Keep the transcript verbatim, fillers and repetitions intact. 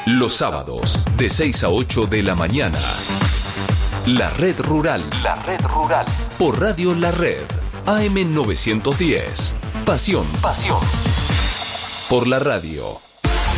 Los sábados, de seis a ocho de la mañana. La Red Rural. La Red Rural. Por Radio La Red. A M novecientos diez. Pasión. Pasión. Por la radio.